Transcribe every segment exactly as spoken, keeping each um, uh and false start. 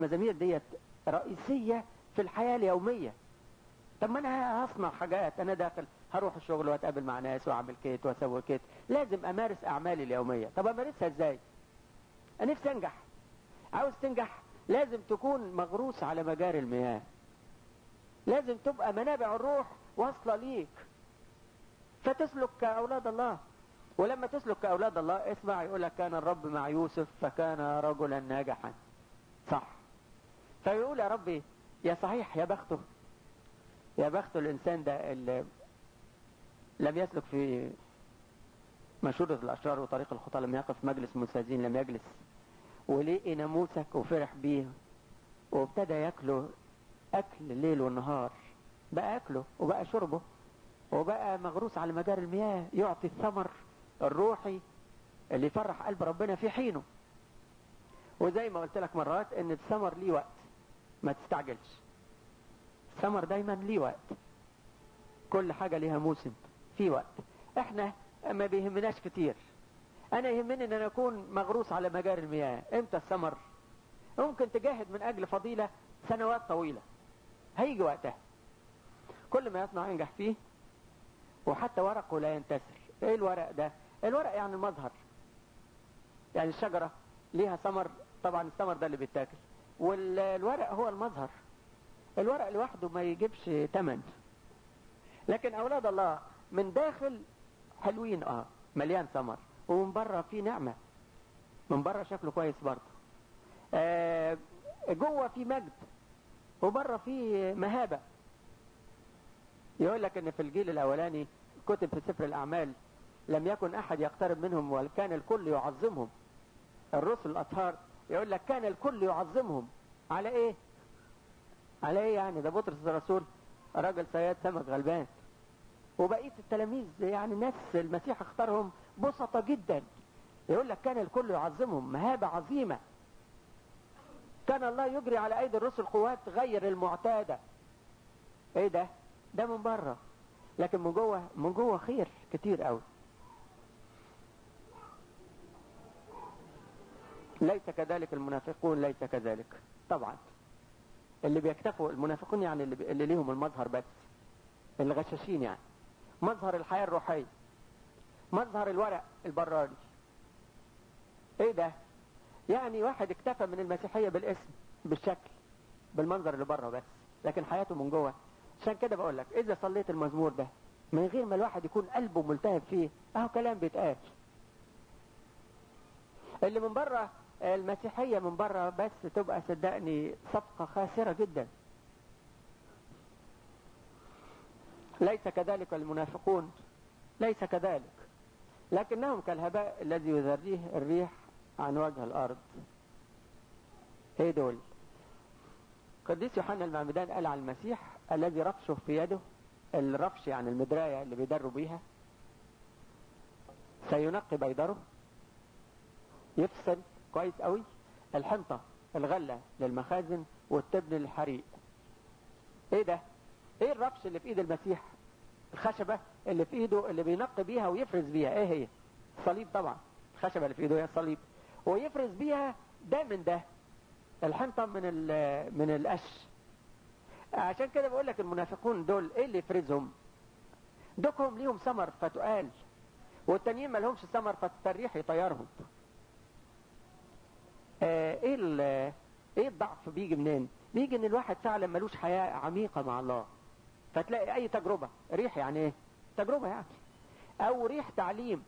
المزامير ديت رئيسية في الحياة اليومية. طب ما انا هصنع حاجات، انا داخل هروح الشغل واتقابل مع ناس واعمل كيت واسوي كيت، لازم امارس اعمالي اليومية. طب امارسها ازاي؟ انا نفسي انجح. عاوز تنجح لازم تكون مغروس على مجاري المياه، لازم تبقى منابع الروح واصلة ليك فتسلك كأولاد الله. ولما تسلك كأولاد الله اسمع، يقولك كان الرب مع يوسف فكان رجلا ناجحا. صح. فيقول يا ربي يا صحيح يا بخته، يا بخته الإنسان ده اللي لم يسلك في مشورة الأشرار وطريق الخطى، لم يقف مجلس مساجين، لم يجلس ولقي ناموسك وفرح بيه وابتدى ياكله أكل الليل والنهار، بقى أكله وبقى شربه وبقى مغروس على مجاري المياه، يعطي الثمر الروحي اللي يفرح قلب ربنا في حينه. وزي ما قلت لك مرات ان الثمر ليه وقت، ما تستعجلش. الثمر دايما ليه وقت، كل حاجة ليها موسم في وقت. احنا ما بيهمناش كتير، انا يهمني ان انا اكون مغروس على مجاري المياه. امتى الثمر؟ ممكن تجاهد من اجل فضيلة سنوات طويلة، هيجي وقتها. كل ما يصنع ينجح فيه، وحتى ورقه لا ينتسر. ايه الورق ده؟ الورق يعني المظهر، يعني الشجرة ليها ثمر، طبعا الثمر ده اللي بيتاكل، والورق هو المظهر. الورق لوحده ما يجيبش تمن، لكن اولاد الله من داخل حلوين، اه مليان ثمر، ومن بره في نعمة، من بره شكله كويس برضه، آه جوه في مجد وبره في مهابة. يقول لك ان في الجيل الاولاني كتب في سفر الاعمال لم يكن احد يقترب منهم وكان الكل يعظمهم. الرسل الاطهار يقول لك كان الكل يعظمهم. على ايه؟ على ايه يعني؟ ده بطرس الرسول راجل صياد سمك غلبان، وبقية التلاميذ يعني ناس المسيح اختارهم بسطة جدا. يقول لك كان الكل يعظمهم، مهابة عظيمة. كان الله يجري على ايدي الرسل قوات غير المعتادة. ايه ده؟ ده من بره، لكن من جوه، من جوه خير كتير قوي. ليس كذلك المنافقون، ليس كذلك طبعا. اللي بيكتفوا المنافقون يعني اللي, بي... اللي ليهم المظهر بس، اللي غشاشين يعني، مظهر الحياة الروحية، مظهر الورق البراني. ايه ده؟ يعني واحد اكتفى من المسيحية بالاسم، بالشكل، بالمنظر اللي بره بس، لكن حياته من جوه. عشان كده بقول لك اذا صليت المزمور ده من غير ما الواحد يكون قلبه ملتهب فيه، اهو كلام بيتقال. اللي من بره المسيحية من بره بس تبقى صدقني صفقة خاسرة جدا. ليس كذلك المنافقون، ليس كذلك، لكنهم كالهباء الذي يذريه الريح عن وجه الأرض. ايه دول؟ قديس يوحنا المعمدان قال على المسيح الذي رفشه في يده، الرفش يعني المدراية اللي بيدروا بيها، سينقي بيدره، يفصل كويس قوي الحنطة الغلة للمخازن والتبن للحريق. ايه ده؟ ايه الرفش اللي في ايد المسيح؟ الخشبة اللي في ايده اللي بينقي بيها ويفرز بيها، ايه هي؟ الصليب طبعا. الخشبة اللي في ايده هي الصليب، ويفرز بيها ده من ده، الحنطة من من القش. عشان كده بقول لك المنافقون دول ايه اللي يفرزهم؟ دوكهم ليهم ثمر فتقال، والتانيين ما لهمش ثمر فالريح يطيرهم. آه ايه ايه الضعف بيجي منين؟ بيجي ان الواحد فعلا ملوش حياة عميقة مع الله، فتلاقي اي تجربة ريح، يعني ايه تجربة؟ يعني او ريح تعليم،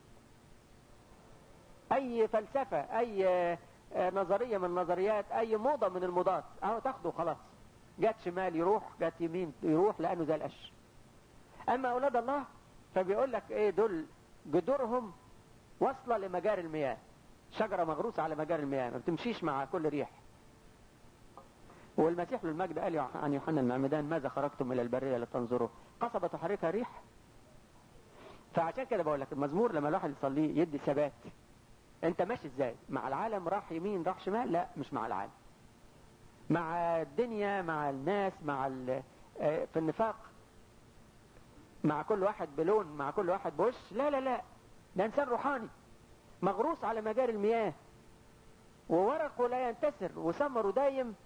اي فلسفة، اي آه نظرية من النظريات، اي موضة من الموضات، اهو تاخده خلاص، جات شمال يروح، جات يمين يروح، لانه زي القش. اما اولاد الله فبيقول لك ايه؟ دول جذورهم واصلة لمجاري المياه، شجرة مغروسة على مجاري المياه، ما بتمشيش مع كل ريح. والمسيح للمجد قال عن يوحنا المعمدان ماذا خرجتم الى البرية لتنظروا؟ قصبة تحركها ريح. فعشان كده بقول لك المزمور لما الواحد يصليه يدي ثبات. انت ماشي ازاي؟ مع العالم راح يمين راح شمال؟ لا، مش مع العالم، مع الدنيا، مع الناس، مع في النفاق، مع كل واحد بلون، مع كل واحد بوش. لا لا لا، ده انسان روحاني مغروس على مجاري المياه، وورقه لا ينتسر وثمره دايم